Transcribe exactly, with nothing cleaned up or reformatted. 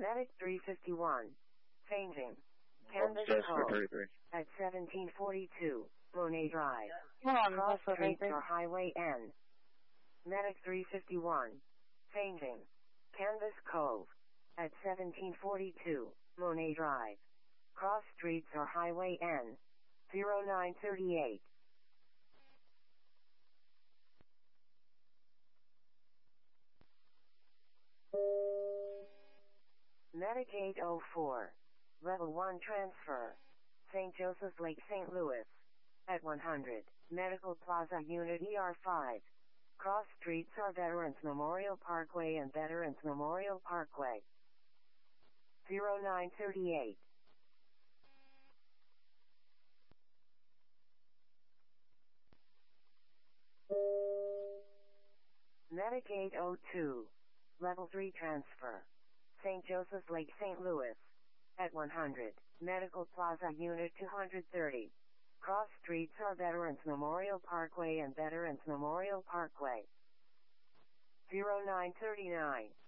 Medic three fifty-one. Changing. Hold Canvas just for Cove. thirty-three. At seventeen forty-two, Monet Drive. Come on, Cross that's for Streets thirty-three. or Highway N. Medic three fifty-one. Changing. Canvas Cove. At seventeen forty-two, Monet Drive. Cross Streets or Highway N. zero nine thirty-eight. Medic eight oh four. Level one transfer. Saint Joseph's Lake, Saint Louis. At one hundred, Medical Plaza Unit E R five. Cross Streets are Veterans Memorial Parkway and Veterans Memorial Parkway. zero nine thirty-eight. Medic eight oh two. Level three transfer. Saint Joseph's Lake, Saint Louis. At one hundred, Medical Plaza Unit two thirty. Cross Streets are Veterans Memorial Parkway and Veterans Memorial Parkway. zero nine thirty-nine.